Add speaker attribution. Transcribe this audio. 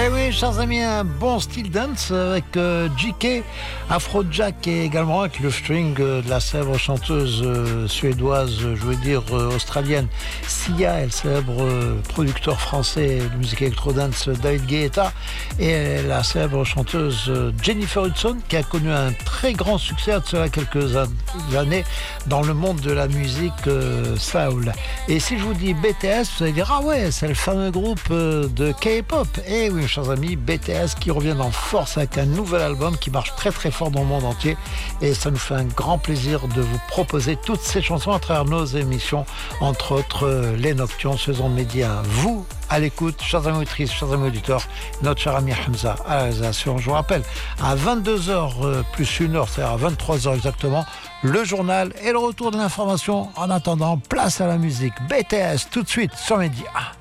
Speaker 1: oui, chers amis, un bon style dance avec JK, Afrojack et également avec le string de la célèbre chanteuse suédoise, je veux dire australienne, Sia, et le célèbre producteur français de musique électro-dance David Guetta, et la célèbre chanteuse Jennifer Hudson, qui a connu un très grand succès de cela quelques années dans le monde de la musique soul. Et si je vous dis BTS, vous allez dire ah ouais, c'est le fameux groupe de K-pop. Et oui, chers amis, BTS qui revient en force avec un nouvel album qui marche très très fort dans le monde entier, et ça nous fait un grand plaisir de vous proposer toutes ces chansons à travers nos émissions, entre autres les Nocturnes sur Ondes Média. Vous à l'écoute, chers amis auditrices, chers amis auditeurs, notre cher ami Hamza à la réalisation. Je vous rappelle, à 22h plus 1 heure, c'est-à-dire à 23h exactement, le journal et le retour de l'information. En attendant, place à la musique. BTS tout de suite sur Média.